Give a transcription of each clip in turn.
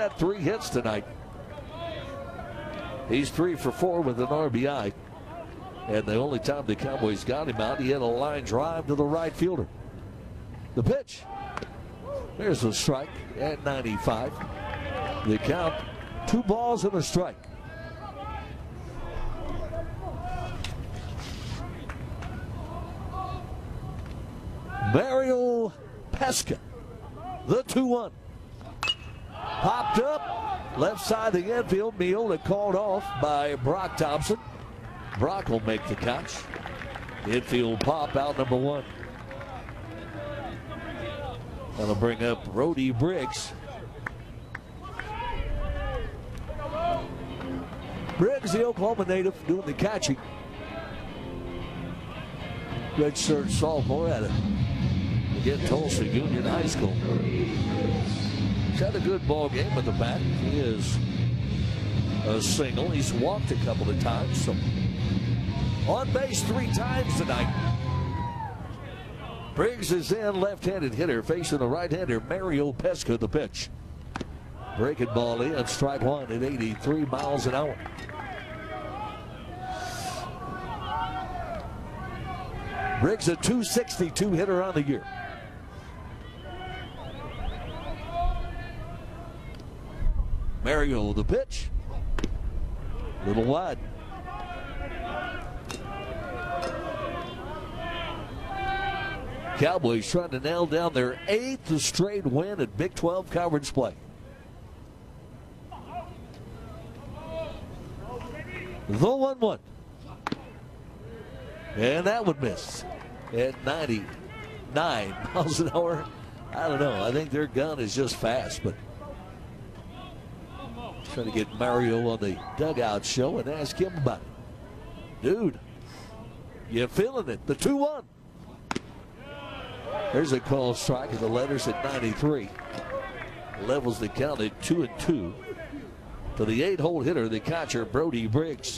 got 3 hits tonight. He's 3 for 4 with an RBI. And the only time the Cowboys got him out, he had a line drive to the right fielder. The pitch. There's a strike at 95. The count, 2 balls and a strike. Mario Pesca, the 2-1. Popped up, left side of the infield. Meola called off by Brock Thompson. Brock will make the catch. Infield pop, out number 1. That'll bring up Brody Briggs. Briggs, the Oklahoma native, doing the catching. Redshirt sophomore at it. Again, Tulsa Union High School. He's had a good ball game at the bat. He is a single. He's walked a couple of times. So on base 3 times tonight. Briggs is in, left-handed hitter facing the right-hander Mario Pesca. The pitch. Breaking ball in, strike 1 at 83 miles an hour. Briggs a .262 hitter on the year. Mario, the pitch. Little wide. Cowboys trying to nail down their 8th straight win at Big 12 conference play. The 1-1. And that would miss at 99 miles an hour. I don't know. I think their gun is just fast, but trying to get Mario on the dugout show and ask him about it. Dude, you feeling it? The 2-1. There's a call strike, and the letters at 93. Levels the count at 2-2. To the 8-hole hitter, the catcher, Brody Briggs.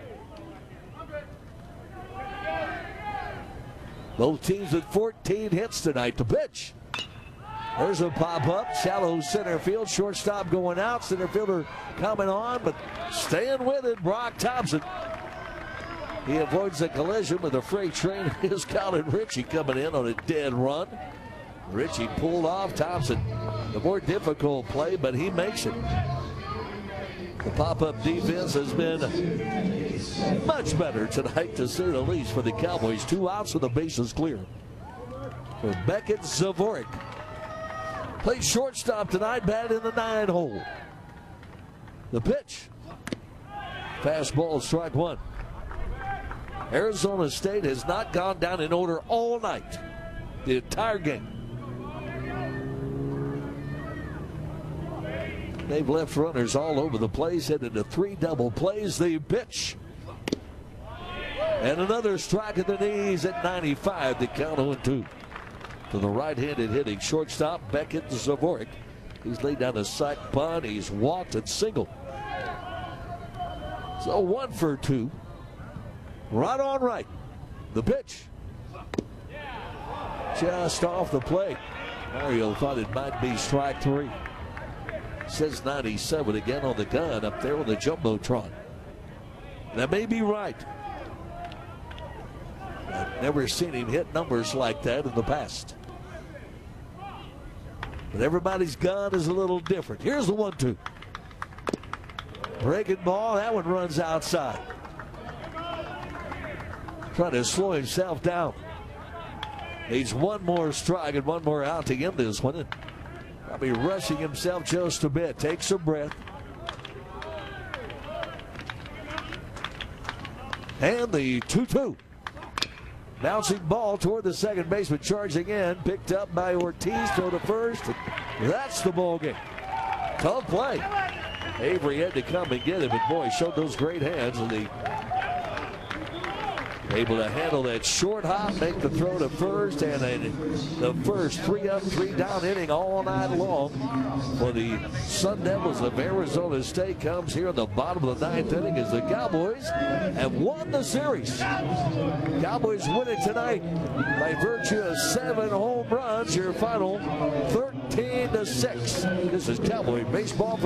Both teams with 14 hits tonight. The pitch. There's a pop-up, shallow center field, shortstop going out, center fielder coming on, but staying with it, Brock Thompson. He avoids a collision with a freight train. His Colin Ritchie coming in on a dead run. Ritchie pulled off Thompson. The more difficult play, but he makes it. The pop-up defense has been much better tonight, to say the least, for the Cowboys. 2 outs with the bases clear. For Beckett Zavorik. Plays shortstop tonight, batted in the 9-hole. The pitch. Fastball, strike 1. Arizona State has not gone down in order all night. The entire game. They've left runners all over the place, headed to 3 double plays. The pitch. And another strike at the knees at 95. The count 0-2. To the right-handed hitting shortstop, Beckett Zavorik. He's laid down a sac bunt. He's walked and singled. So 1 for 2. Right on right. The pitch. Just off the plate. Mario thought it might be strike 3. Says 97 again on the gun up there on the Jumbotron. That may be right. I've never seen him hit numbers like that in the past. But everybody's gun is a little different. Here's the 1-2. Breaking ball. That one runs outside. Trying to slow himself down. Needs 1 more strike and 1 more out to end this one. And probably rushing himself just a bit. Takes a breath. And the 2-2. Bouncing ball toward the second baseman, charging in, picked up by Ortiz, throw to first. That's the ball game. Tough play. Avery had to come and get him, but boy, showed those great hands, and he able to handle that short hop, make the throw to first, and the first 3-up, 3-down inning all night long for the Sun Devils of Arizona State comes here in the bottom of the 9th inning as the Cowboys have won the series. Cowboys win it tonight by virtue of 7 home runs. Your final 13-6. This is Cowboy baseball.